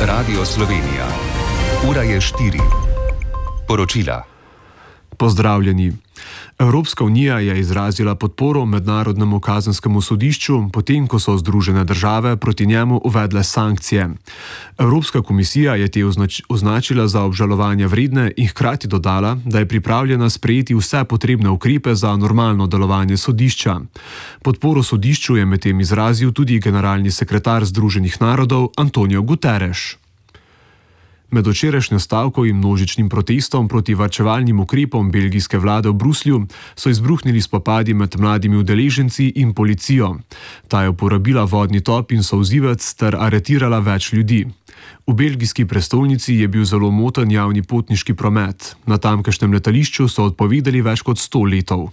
Radio Slovenija. Ura je 4. Poročila. Pozdravljeni. Evropska unija je izrazila podporo Mednarodnemu kazenskemu sodišču, potem ko so Združene države proti njemu uvedle sankcije. Evropska komisija je te označila za obžalovanja vredne in hkrati dodala, da je pripravljena sprejeti vse potrebne ukrepe za normalno delovanje sodišča. Podporo sodišču je medtem izrazil tudi generalni sekretar Združenih narodov Antonio Guterres. Med včerajšnjo stavko in množičnim protestom proti varčevalnim ukrepom belgijske vlade v Bruslju so izbruhnili spopadi med mladimi udeleženci in policijo. Ta je uporabila vodni top in solzivec ter aretirala več ljudi. V belgijski prestolnici je bil zelo moten javni potniški promet. Na tamkajšnjem letališču so odpovedali več kot 100 letov.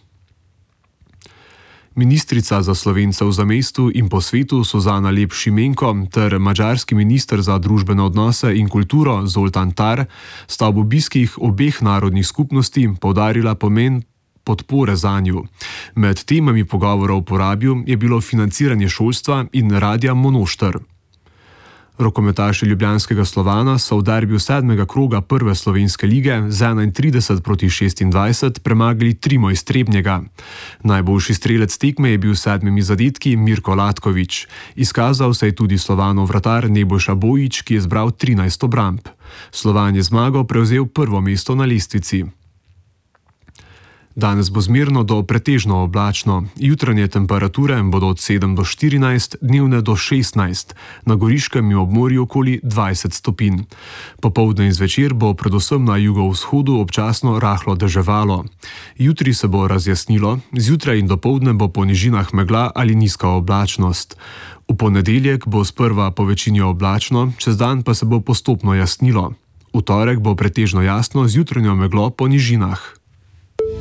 Ministrica za Slovence v zamejstvu in po svetu Suzana Lep Šimenko ter madžarski minister za družbene odnose in kulturo Zoltán Tar sta ob obiskih obeh narodnih skupnosti poudarila pomen podpore zanju. Med temami pogovora v Porabju je bilo financiranje šolstva in radia Monošter. Rokometaši ljubljanskega Slovana so v derbiju 7. kroga prve slovenske lige z 31-26 premagali Trimo iz Trebnjega. Najboljši strelec tekme je bil s 7 zadetki Mirko Latkovič. Izkazal se je tudi Slovanov vratar Nebojša Bojič, ki je zbral 13 obramb. Slovan je zmago prevzel prvo mesto na lestvici. Danes bo zmerno do pretežno oblačno. Jutranje temperature bodo od 7 do 14, dnevne do 16, na Goriškem in obmorju okoli 20 stopinj. Popoldne in zvečer bo predvsem na jugovzhodu občasno rahlo deževalo. Jutri se bo razjasnilo, zjutraj in dopoldne bo po nižinah megla ali nizka oblačnost. V ponedeljek bo sprva po večini oblačno, čez dan pa se bo postopno jasnilo. V torek bo pretežno jasno z jutranjo meglo po nižinah.